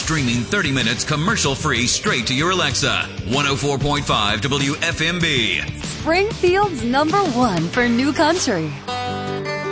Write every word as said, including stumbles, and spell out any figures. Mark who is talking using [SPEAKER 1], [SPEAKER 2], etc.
[SPEAKER 1] streaming thirty minutes commercial-free straight to your Alexa. one oh four point five W F M B.
[SPEAKER 2] Springfield's number one for new country.